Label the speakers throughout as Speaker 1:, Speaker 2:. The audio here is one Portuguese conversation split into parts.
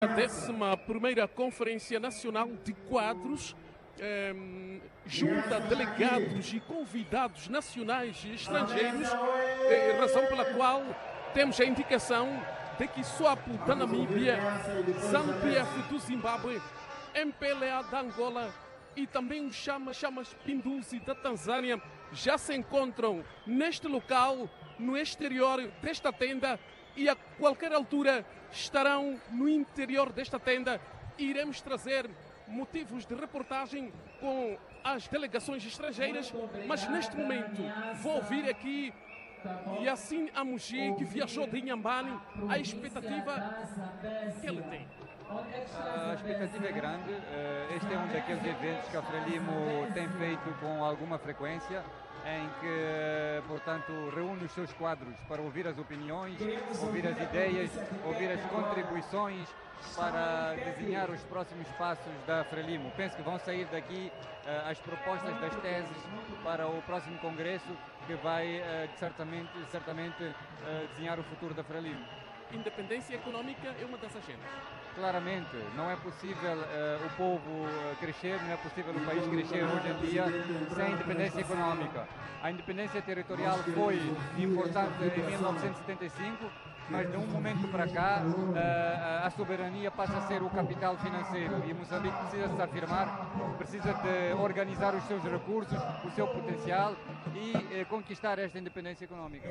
Speaker 1: A 11ª Conferência Nacional de Quadros junta delegados e convidados nacionais e estrangeiros, razão pela qual temos a indicação de que SWAPO da Namíbia, ZANU-PF do Zimbábue, MPLA da Angola e também o Chamas Pinduzi da Tanzânia já se encontram neste local, no exterior desta tenda, e a qualquer altura estarão no interior desta tenda. Iremos trazer motivos de reportagem com as delegações estrangeiras, mas neste momento vou ouvir aqui Yacine Amuji, que viajou de Inhambane, a expectativa que ele tem.
Speaker 2: A expectativa é grande. Este é um daqueles eventos que a Frelimo tem feito com alguma frequência, em que, portanto, reúne os seus quadros para ouvir as opiniões, ouvir as ideias, ouvir as contribuições para desenhar os próximos passos da Frelimo. Penso que vão sair daqui as propostas das teses para o próximo congresso, que vai certamente desenhar o futuro da Frelimo.
Speaker 1: Independência econômica é uma das agendas.
Speaker 2: Claramente, não é possível o povo crescer, não é possível o país crescer hoje em dia sem independência econômica. A independência territorial foi importante em 1975, mas de um momento para cá a soberania passa a ser o capital financeiro e Moçambique precisa se afirmar, precisa de organizar os seus recursos, o seu potencial e conquistar esta independência econômica.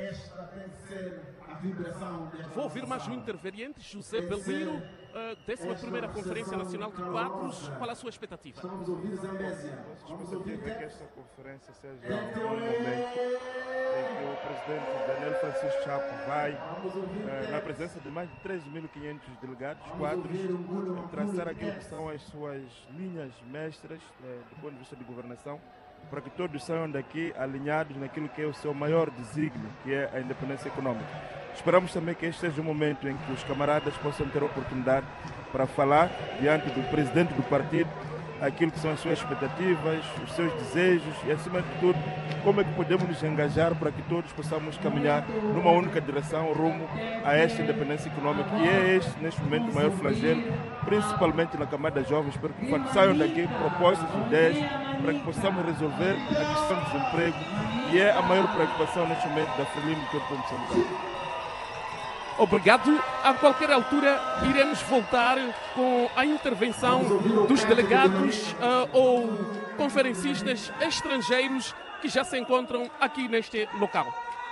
Speaker 1: Vou ouvir mais um interveniente, José Belmiro, 11ª Conferência Nacional de Quadros. Qual a sua expectativa?
Speaker 3: A expectativa é que esta conferência seja um momento em que o presidente Daniel Francisco Chapo vai, na presença de mais de 13.500 delegados, quadros, traçar aquilo que são as suas linhas mestras do ponto de vista de governação, para que todos saiam daqui alinhados naquilo que é o seu maior desígnio, que é a independência econômica. Esperamos também que este seja um momento em que os camaradas possam ter a oportunidade para falar diante do presidente do partido aquilo que são as suas expectativas, os seus desejos e, acima de tudo, como é que podemos nos engajar para que todos possamos caminhar numa única direção rumo a esta independência econômica, que é este, neste momento, o maior flagelo, principalmente na camada jovem. Espero que quando saiam daqui propostas, ideias, para que possamos resolver a questão do desemprego, que é a maior preocupação neste momento da Frelimo e do povo moçambicano.
Speaker 1: Obrigado. A qualquer altura iremos voltar com a intervenção dos delegados ou conferencistas estrangeiros que já se encontram aqui neste local.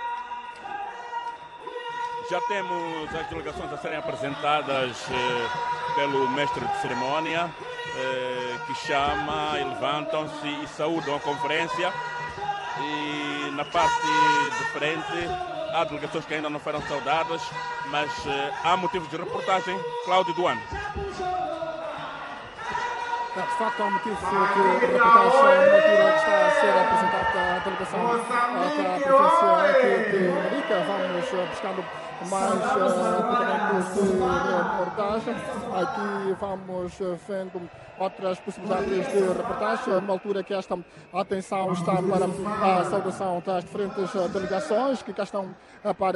Speaker 4: Já temos as delegações a serem apresentadas pelo mestre de cerimónia, que chama, e levantam-se e saúdam a conferência. E na parte de frente há delegações que ainda não foram saudadas, mas há motivos de reportagem. Cláudio Duano.
Speaker 5: De facto, há um motivo que a reportagem na altura que está a ser apresentada a delegação da província aqui de Marica. Vamos buscando mais apontamentos de reportagem. Aqui vamos vendo outras possibilidades de reportagem, numa altura que esta atenção está para a saudação das diferentes delegações que cá estão para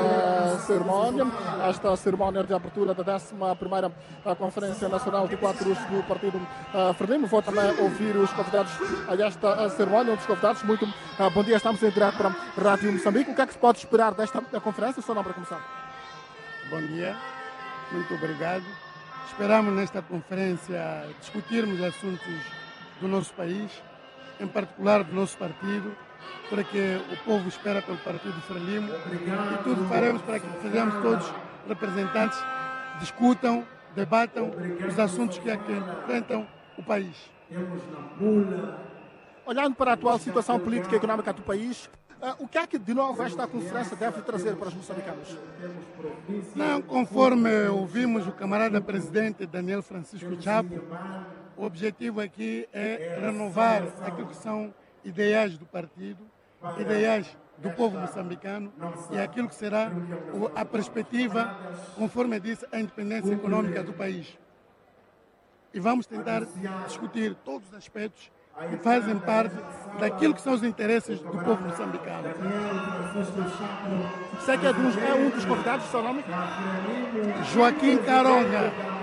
Speaker 5: esta cerimónia de abertura da 11ª Conferência Nacional de Quadros do Partido Frelimo. Vou também ouvir os convidados a esta cerimónia, um dos convidados. Muito bom dia, estamos em direto para a Rádio Moçambique. O que é que se pode esperar desta conferência? Só não para começar.
Speaker 6: Bom dia, muito obrigado. Esperamos nesta conferência discutirmos assuntos do nosso país, em particular do nosso partido, para que o povo espera pelo Partido Frelimo, e tudo faremos para que sejamos todos representantes, discutam, debatam os assuntos que enfrentam o país.
Speaker 5: Olhando para a atual situação política e económica do país, o que é que de novo esta conferência deve trazer para os moçambicanos?
Speaker 6: Não, conforme ouvimos o camarada presidente Daniel Francisco Chapo, o objetivo aqui é renovar aquilo que são ideais do partido, ideais do povo moçambicano e aquilo que será a perspectiva, conforme disse, a independência econômica do país. E vamos tentar discutir todos os aspectos que fazem parte daquilo que são os interesses do povo moçambicano.
Speaker 5: Sei que é um dos convidados, seu nome?
Speaker 6: Joaquim Caronga.